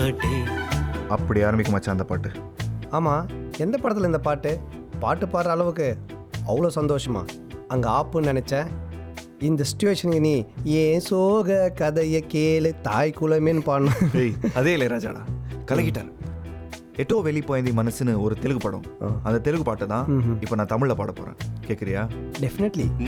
மாட்டே. அப்படி ஆரம்பிக்க மச்சான் அந்த பாட்டு. ஆமாம், எந்த படத்தில் இந்த பாட்டு பாடுற அளவுக்கு அவ்வளோ சந்தோஷமா அங்கே ஆப்புன்னு நினச்சேன். இந்த சுச்சுவேஷனுக்கு நீ ஏன் சோக கதையை கேளு தாய் குலமேன்னு பாடணும். டேய் அதே இளையராஜாடா கலக்கிட்டார். எட்டோ வெளிப்போயந்தி மனசுன்னு ஒரு தெலுங்கு படம். அந்த தெலுங்கு பாட்டை தான் இப்போ நான் தமிழில் பாட போகிறேன். கேட்குறியா? டெஃபினெட்லி.